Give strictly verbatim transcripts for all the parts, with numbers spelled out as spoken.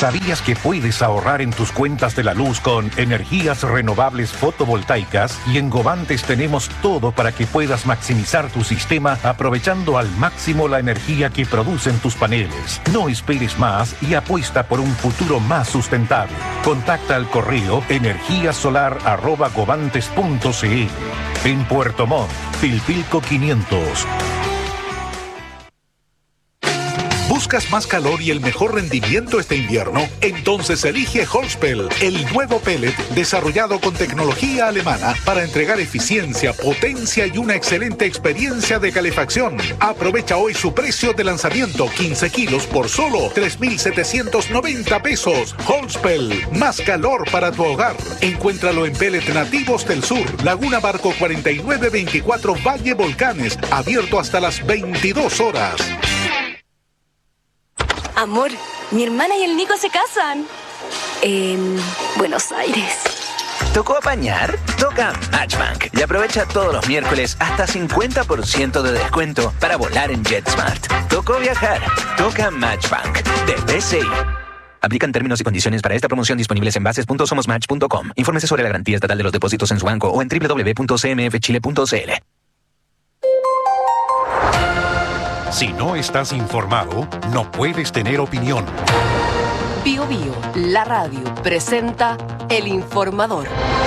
¿Sabías que puedes ahorrar en tus cuentas de la luz con energías renovables fotovoltaicas? Y en Govantes tenemos todo para que puedas maximizar tu sistema aprovechando al máximo la energía que producen tus paneles. No esperes más y apuesta por un futuro más sustentable. Contacta al correo energíasolar arroba govantes punto cl. En Puerto Montt, Pilpilco quinientos. ¿Buscas más calor y el mejor rendimiento este invierno? Entonces elige Holspel, el nuevo pellet desarrollado con tecnología alemana para entregar eficiencia, potencia y una excelente experiencia de calefacción. Aprovecha hoy su precio de lanzamiento, quince kilos por solo tres mil setecientos noventa pesos. Holspel, más calor para tu hogar. Encuéntralo en Pellet Nativos del Sur, Laguna Barco cuarenta y nueve veinticuatro Valle Volcanes, abierto hasta las veintidós horas. Amor, mi hermana y el Nico se casan en Buenos Aires. ¿Tocó apañar? Toca Matchbank y aprovecha todos los miércoles hasta cincuenta por ciento de descuento para volar en JetSmart. ¿Tocó viajar? Toca Matchbank de B C I. Aplican términos y condiciones para esta promoción disponibles en bases punto somos match punto com. Infórmese sobre la garantía estatal de los depósitos en su banco o en doble u doble u doble u punto c m f chile punto c l. Si no estás informado, no puedes tener opinión. Bio Bio, la radio, presenta El Informador.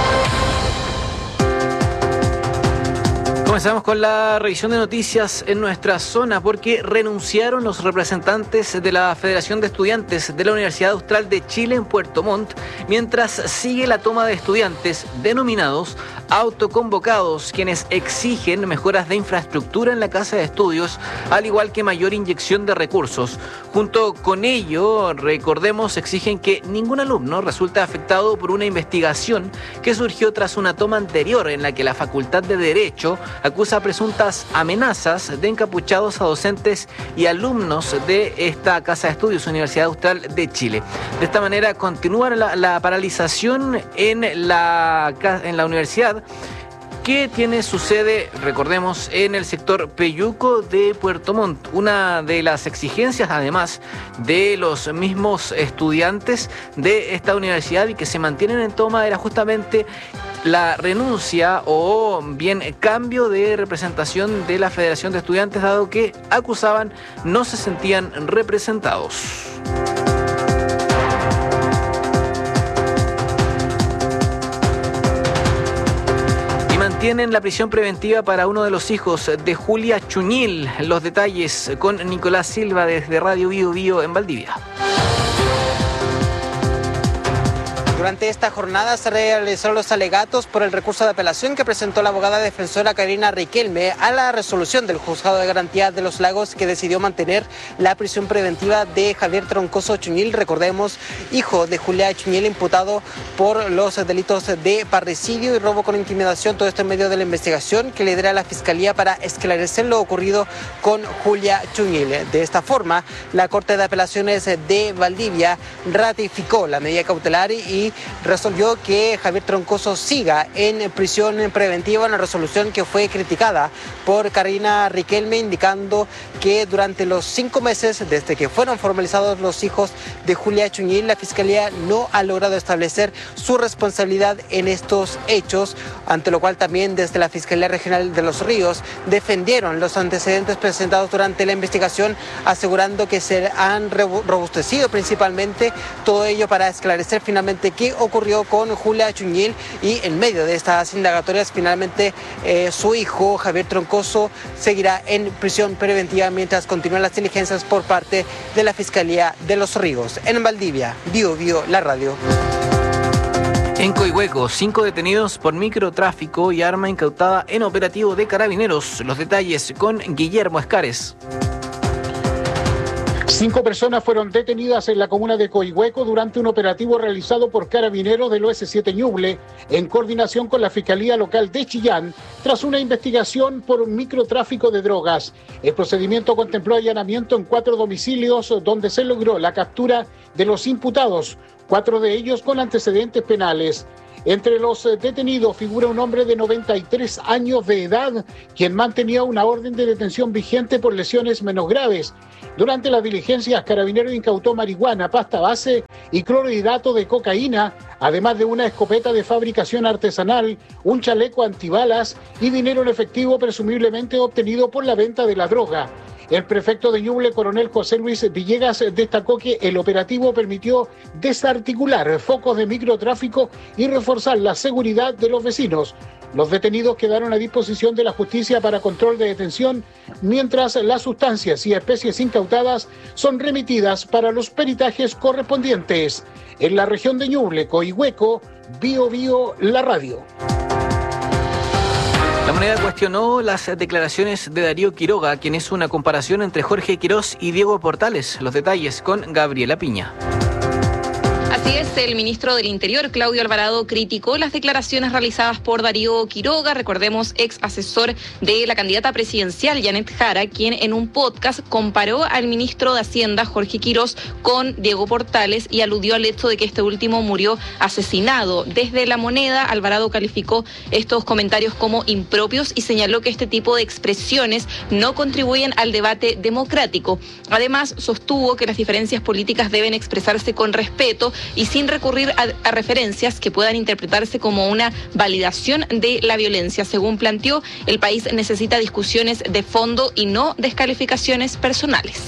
Comenzamos con la revisión de noticias en nuestra zona porque renunciaron los representantes de la Federación de Estudiantes de la Universidad Austral de Chile en Puerto Montt, mientras sigue la toma de estudiantes denominados autoconvocados, quienes exigen mejoras de infraestructura en la casa de estudios, al igual que mayor inyección de recursos. Junto con ello, recordemos, exigen que ningún alumno resulte afectado por una investigación que surgió tras una toma anterior en la que la Facultad de Derecho acusa presuntas amenazas de encapuchados a docentes y alumnos de esta casa de estudios, Universidad Austral de Chile. De esta manera continúa la, la paralización en la, en la universidad, que tiene su sede, recordemos, en el sector Peyuco de Puerto Montt. Una de las exigencias, además, de los mismos estudiantes de esta universidad y que se mantienen en toma era justamente la renuncia o bien cambio de representación de la Federación de Estudiantes, dado que acusaban no se sentían representados. Mantienen la prisión preventiva para uno de los hijos de Julia Chuñil. Los detalles con Nicolás Silva desde Radio Bio Bio en Valdivia. Durante esta jornada se realizaron los alegatos por el recurso de apelación que presentó la abogada defensora Karina Riquelme a la resolución del Juzgado de Garantía de los Lagos, que decidió mantener la prisión preventiva de Javier Troncoso Chuñil, recordemos, hijo de Julia Chuñil, imputado por los delitos de parricidio y robo con intimidación. Todo esto en medio de la investigación que lidera la Fiscalía para esclarecer lo ocurrido con Julia Chuñil. De esta forma, la Corte de Apelaciones de Valdivia ratificó la medida cautelar y resolvió que Javier Troncoso siga en prisión preventiva, una resolución que fue criticada por Karina Riquelme, indicando que durante los cinco meses desde que fueron formalizados los hijos de Julia Chuñil, la Fiscalía no ha logrado establecer su responsabilidad en estos hechos, ante lo cual también desde la Fiscalía Regional de Los Ríos defendieron los antecedentes presentados durante la investigación, asegurando que se han robustecido principalmente todo ello para esclarecer finalmente qué ocurrió con Julia Chuñil, y en medio de estas indagatorias finalmente eh, su hijo Javier Troncoso seguirá en prisión preventiva mientras continúan las diligencias por parte de la Fiscalía de Los Ríos. En Valdivia, Bio Bio, la radio. En Coihueco, cinco detenidos por microtráfico y arma incautada en operativo de Carabineros. Los detalles con Guillermo Escares. Cinco personas fueron detenidas en la comuna de Coihueco durante un operativo realizado por Carabineros del O S siete Ñuble en coordinación con la Fiscalía Local de Chillán tras una investigación por un microtráfico de drogas. El procedimiento contempló allanamiento en cuatro domicilios donde se logró la captura de los imputados, cuatro de ellos con antecedentes penales. Entre los detenidos figura un hombre de noventa y tres años de edad, quien mantenía una orden de detención vigente por lesiones menos graves. Durante las diligencias, Carabineros incautó marihuana, pasta base y clorhidrato de cocaína, además de una escopeta de fabricación artesanal, un chaleco antibalas y dinero en efectivo presumiblemente obtenido por la venta de la droga. El prefecto de Ñuble, coronel José Luis Villegas, destacó que el operativo permitió desarticular focos de microtráfico y reforzar la seguridad de los vecinos. Los detenidos quedaron a disposición de la justicia para control de detención, mientras las sustancias y especies incautadas son remitidas para los peritajes correspondientes. En la región de Ñuble, Coihueco, Bio Bio, la radio. La Moneda cuestionó las declaraciones de Darío Quiroga, quien hizo una comparación entre Jorge Quirós y Diego Portales. Los detalles con Gabriela Piña. Así es, el ministro del Interior, Claudio Alvarado, criticó las declaraciones realizadas por Darío Quiroga, recordemos, ex asesor de la candidata presidencial, Janet Jara, quien en un podcast comparó al ministro de Hacienda, Jorge Quirós, con Diego Portales y aludió al hecho de que este último murió asesinado. Desde La Moneda, Alvarado calificó estos comentarios como impropios y señaló que este tipo de expresiones no contribuyen al debate democrático. Además, sostuvo que las diferencias políticas deben expresarse con respeto y sin recurrir a, a referencias que puedan interpretarse como una validación de la violencia. Según planteó, el país necesita discusiones de fondo y no descalificaciones personales.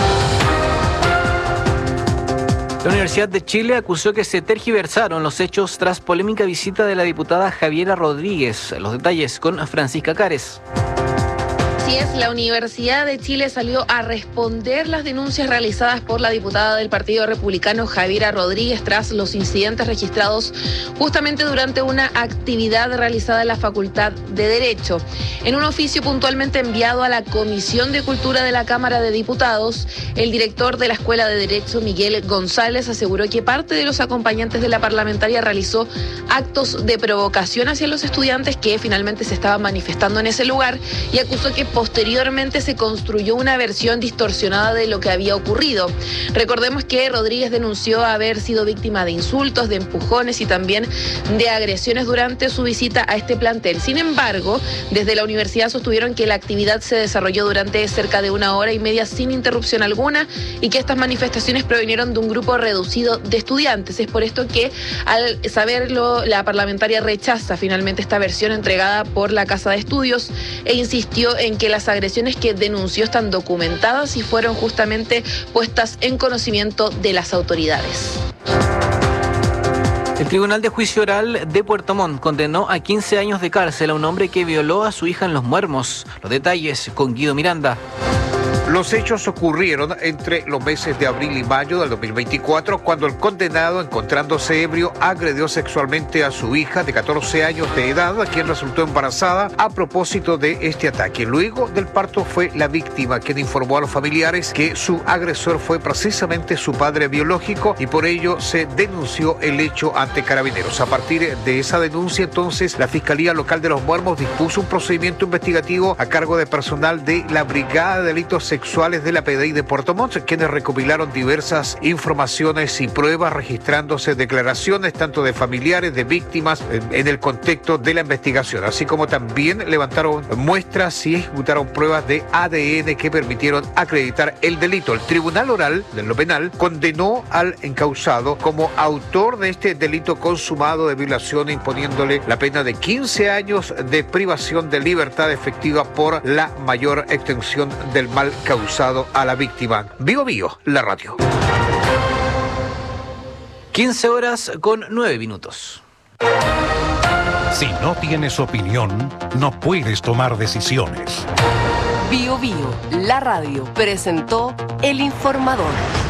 La Universidad de Chile acusó que se tergiversaron los hechos tras polémica visita de la diputada Javiera Rodríguez. Los detalles con Francisca Cares. Así es, la Universidad de Chile salió a responder las denuncias realizadas por la diputada del Partido Republicano Javiera Rodríguez tras los incidentes registrados justamente durante una actividad realizada en la Facultad de Derecho. En un oficio puntualmente enviado a la Comisión de Cultura de la Cámara de Diputados, el director de la Escuela de Derecho, Miguel González, aseguró que parte de los acompañantes de la parlamentaria realizó actos de provocación hacia los estudiantes que finalmente se estaban manifestando en ese lugar y acusó que posteriormente se construyó una versión distorsionada de lo que había ocurrido. Recordemos que Rodríguez denunció haber sido víctima de insultos, de empujones y también de agresiones durante su visita a este plantel. Sin embargo, desde la universidad sostuvieron que la actividad se desarrolló durante cerca de una hora y media sin interrupción alguna y que estas manifestaciones provinieron de un grupo reducido de estudiantes. Es por esto que, al saberlo, la parlamentaria rechaza finalmente esta versión entregada por la Casa de Estudios e insistió en que las agresiones que denunció están documentadas y fueron justamente puestas en conocimiento de las autoridades. El Tribunal de Juicio Oral de Puerto Montt condenó a quince años de cárcel a un hombre que violó a su hija en Los Muermos. Los detalles con Guido Miranda. Los hechos ocurrieron entre los meses de abril y mayo del dos mil veinticuatro, cuando el condenado, encontrándose ebrio, agredió sexualmente a su hija de catorce años de edad, a quien resultó embarazada a propósito de este ataque. Luego del parto fue la víctima quien informó a los familiares que su agresor fue precisamente su padre biológico y por ello se denunció el hecho ante Carabineros. A partir de esa denuncia, entonces, la Fiscalía Local de Los Muermos dispuso un procedimiento investigativo a cargo de personal de la Brigada de Delitos Sexuales de la P D I de Puerto Montt, quienes recopilaron diversas informaciones y pruebas, registrándose declaraciones tanto de familiares, de víctimas, en el contexto de la investigación, así como también levantaron muestras y ejecutaron pruebas de A D N que permitieron acreditar el delito. El Tribunal Oral de lo Penal condenó al encausado como autor de este delito consumado de violación, imponiéndole la pena de quince años de privación de libertad efectiva por la mayor extensión del mal causado a la víctima. Bio Bio, la radio. quince horas con nueve minutos. Si no tienes opinión, no puedes tomar decisiones. Bio Bio, la radio, presentó El Informador.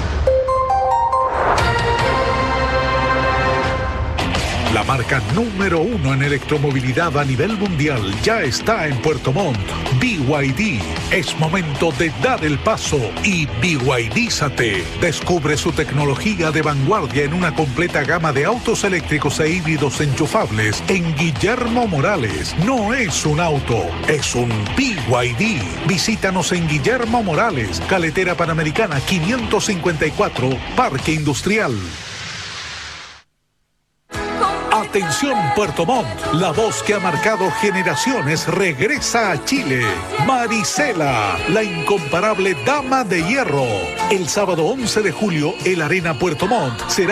La marca número uno en electromovilidad a nivel mundial ya está en Puerto Montt. B Y D. Es momento de dar el paso y B Y D-zate. Descubre su tecnología de vanguardia en una completa gama de autos eléctricos e híbridos enchufables en Guillermo Morales. No es un auto, es un B Y D. Visítanos en Guillermo Morales, Carretera Panamericana quinientos cincuenta y cuatro, Parque Industrial. Atención Puerto Montt, la voz que ha marcado generaciones regresa a Chile. Marisela, la incomparable dama de hierro. El sábado once de julio, el Arena Puerto Montt será